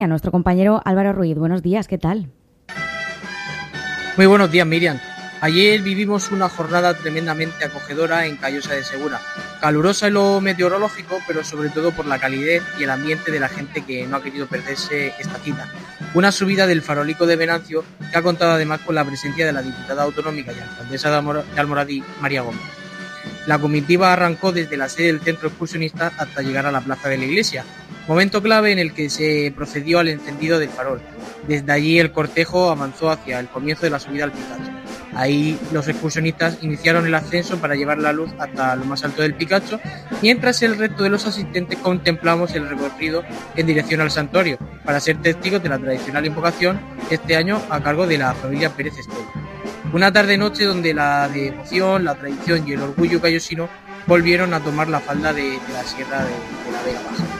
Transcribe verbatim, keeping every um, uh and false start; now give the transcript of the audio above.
A nuestro compañero Álvaro Ruiz. Buenos días, ¿qué tal? Muy buenos días, Miriam. Ayer vivimos una jornada tremendamente acogedora en Callosa de Segura. Calurosa en lo meteorológico, pero sobre todo por la calidez y el ambiente de la gente que no ha querido perderse esta cita. Una subida del Farolico de Venancio que ha contado además con la presencia de la diputada autonómica y alcaldesa de Almoradí, María Gómez. La comitiva arrancó desde la sede del centro excursionista hasta llegar a la plaza de la iglesia, momento clave en el que se procedió al encendido del farol. Desde allí el cortejo avanzó hacia el comienzo de la subida al Picacho. Ahí los excursionistas iniciaron el ascenso para llevar la luz hasta lo más alto del Picacho, mientras el resto de los asistentes contemplamos el recorrido en dirección al santuario, para ser testigos de la tradicional invocación, este año a cargo de la familia Pérez Estella. Una tarde-noche donde la devoción, la tradición y el orgullo callosino volvieron a tomar la falda de, de la Sierra de, de la Vega Baja.